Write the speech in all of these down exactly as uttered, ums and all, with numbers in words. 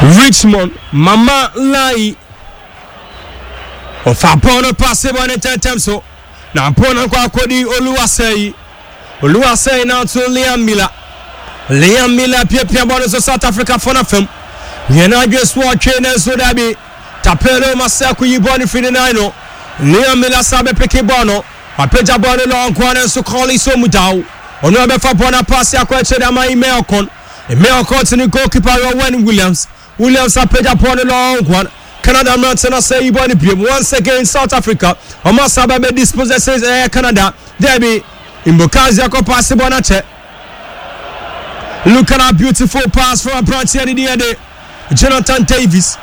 Richmond Mama Lai ofa pono passe bone tentem so na pono kwa kodi Oluwasei Oluwasei now to Liam Miller Liam Miller pia pia bone so South Africa for na fam we na just watch na so da bi tapelo masaku yi bone free nine Liam Miller sabe peke bono apeja bone lo nkwane so calling so mudaw ono abefa bona passe akwa cheda mai email kon email kon ni goalkeeper Owen Williams Williams apeja bone lo nkwane Canada Mountain say body once again South Africa almost have a dispossesses eh Canada there be Imbokazi ako pass bona che look at a beautiful pass from a branch here the other Jonathan Davis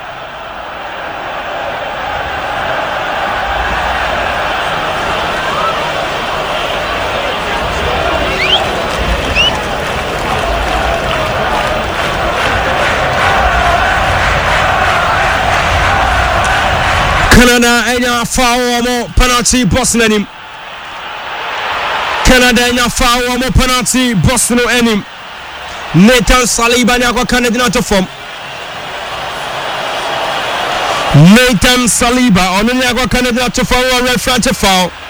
Canada enya foul mo penalty Boston enim Canada enya foul mo penalty Boston enim Nathan Saliba nya kwa Canada na to form Nathan Saliba ono nya kwa Canada to form reference foul